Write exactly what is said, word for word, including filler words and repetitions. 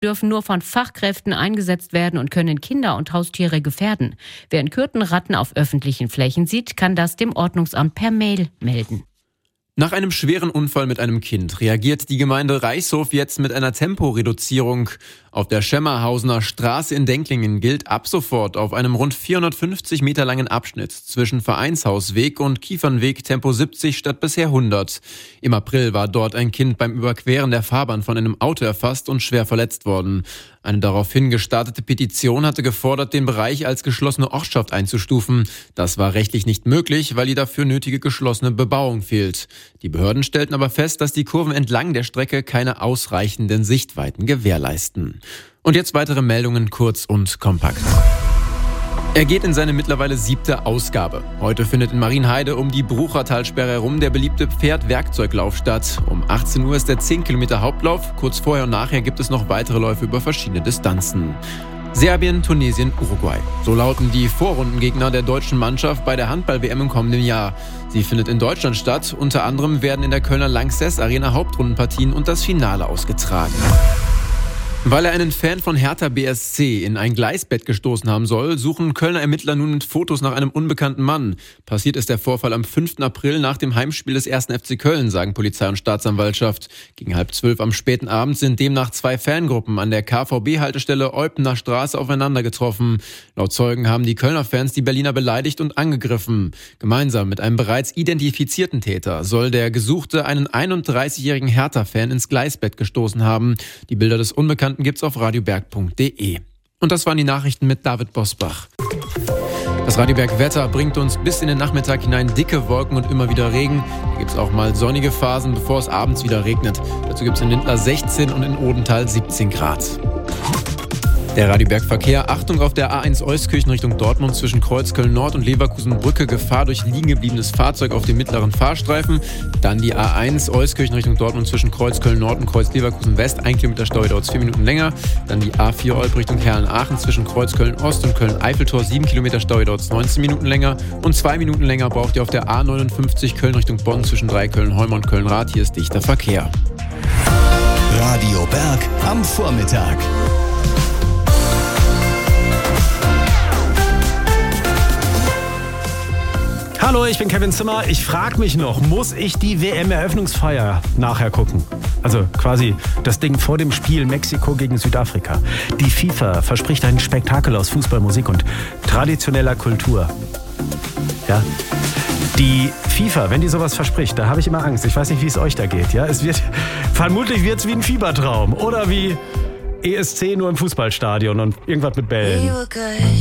dürfen nur von Fachkräften eingesetzt werden und können Kinder und Haustiere gefährden. Wer in Kürten Ratten auf öffentlichen Flächen sieht, kann das dem Ordnungsamt per Mail melden. Nach einem schweren Unfall mit einem Kind reagiert die Gemeinde Reichshof jetzt mit einer Temporeduzierung. Auf der Schemmerhausener Straße in Denklingen gilt ab sofort auf einem rund vierhundertfünfzig Meter langen Abschnitt zwischen Vereinshausweg und Kiefernweg Tempo siebzig statt bisher hundert. Im April war dort ein Kind beim Überqueren der Fahrbahn von einem Auto erfasst und schwer verletzt worden. Eine daraufhin gestartete Petition hatte gefordert, den Bereich als geschlossene Ortschaft einzustufen. Das war rechtlich nicht möglich, weil die dafür nötige geschlossene Bebauung fehlt. Die Behörden stellten aber fest, dass die Kurven entlang der Strecke keine ausreichenden Sichtweiten gewährleisten. Und jetzt weitere Meldungen kurz und kompakt. Er geht in seine mittlerweile siebte Ausgabe. Heute findet in Marienheide um die Bruchertalsperre herum der beliebte Pferd-Werkzeuglauf statt. Um achtzehn Uhr ist der zehn Kilometer Hauptlauf. Kurz vorher und nachher gibt es noch weitere Läufe über verschiedene Distanzen. Serbien, Tunesien, Uruguay. So lauten die Vorrundengegner der deutschen Mannschaft bei der Handball-W M im kommenden Jahr. Sie findet in Deutschland statt. Unter anderem werden in der Kölner Lanxess Arena Hauptrundenpartien und das Finale ausgetragen. Weil er einen Fan von Hertha B S C in ein Gleisbett gestoßen haben soll, suchen Kölner Ermittler nun mit Fotos nach einem unbekannten Mann. Passiert ist der Vorfall am fünften April nach dem Heimspiel des ersten F C Köln, sagen Polizei und Staatsanwaltschaft. Gegen halb zwölf am späten Abend sind demnach zwei Fangruppen an der K V B-Haltestelle Eupener Straße aufeinander getroffen. Laut Zeugen haben die Kölner Fans die Berliner beleidigt und angegriffen. Gemeinsam mit einem bereits identifizierten Täter soll der Gesuchte einen einunddreißigjährigen Hertha-Fan ins Gleisbett gestoßen haben. Die Bilder des Unbekannten gibt's auf radioberg punkt de. Und das waren die Nachrichten mit David Bosbach. Das Radioberg-Wetter bringt uns bis in den Nachmittag hinein dicke Wolken und immer wieder Regen. Da gibt's auch mal sonnige Phasen, bevor es abends wieder regnet. Dazu gibt's in Lindlar sechzehn und in Odenthal siebzehn Grad. Der Radioberg-Verkehr. Achtung auf der A eins Euskirchen Richtung Dortmund zwischen Kreuzköln Nord und Leverkusen-Brücke. Gefahr durch liegen gebliebenes Fahrzeug auf dem mittleren Fahrstreifen. Dann die A eins Euskirchen Richtung Dortmund zwischen Kreuzköln Nord und Kreuz Leverkusen West. Ein Kilometer Stau, dauert vier Minuten länger. Dann die A vier Olp Richtung Herrenaachen zwischen Kreuzköln Ost und Köln-Eiffeltor. Sieben Kilometer Stau, dauert neunzehn Minuten länger. Und zwei Minuten länger braucht ihr auf der A neunundfünfzig Köln Richtung Bonn zwischen Dreiköln-Holmer und Köln-Rath. Hier ist dichter Verkehr. Radio Berg am Vormittag. Hallo, ich bin Kevin Zimmer. Ich frage mich noch, muss ich die W M-Eröffnungsfeier nachher gucken? Also quasi das Ding vor dem Spiel Mexiko gegen Südafrika. Die FIFA verspricht ein Spektakel aus Fußball, Musik und traditioneller Kultur. Ja. Die FIFA, wenn die sowas verspricht, da habe ich immer Angst. Ich weiß nicht, wie es euch da geht. Ja, es wird, vermutlich wird es wie ein Fiebertraum oder wie E S C nur im Fußballstadion und irgendwas mit Bällen.